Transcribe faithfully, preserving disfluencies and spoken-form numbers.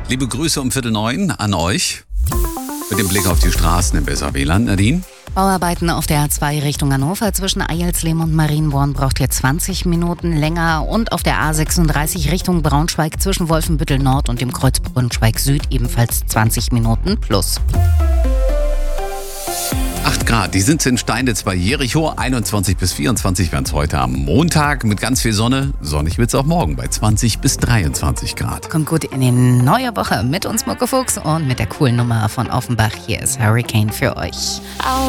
Liebe Grüße um Viertel neun an euch. Mit dem Blick auf die Straßen im Besser W L A N. Nadine? Bauarbeiten auf der A zwei Richtung Hannover zwischen Eilsleben und Marienborn braucht ihr zwanzig Minuten länger. Und auf der A sechsunddreißig Richtung Braunschweig zwischen Wolfenbüttel Nord und dem Kreuz Braunschweig Süd ebenfalls zwanzig Minuten plus. acht Grad, die sind in Steinitz bei Jericho. einundzwanzig bis vierundzwanzig werden es heute am Montag mit ganz viel Sonne. Sonnig wird es auch morgen bei zwanzig bis dreiundzwanzig Grad. Kommt gut in die neue Woche mit uns, Mucke Fuchs, und mit der coolen Nummer von Offenbach. Hier ist Hurricane für euch.